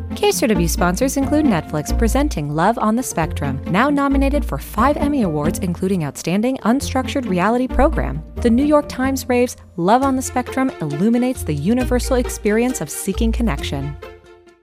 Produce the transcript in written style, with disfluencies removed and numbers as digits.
KSRW sponsors include Netflix presenting Love on the Spectrum, now nominated for 5 Emmy Awards, including Outstanding Unstructured Reality Program. The New York Times raves Love on the Spectrum illuminates the universal experience of seeking connection.